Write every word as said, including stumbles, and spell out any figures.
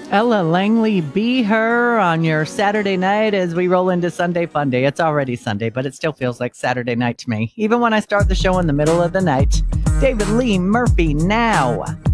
Ella Langley, Be Her on your Saturday night as we roll into Sunday Fun Day. It's already Sunday, but it still feels like Saturday night to me, even when I start the show in the middle of the night. David Lee Murphy now.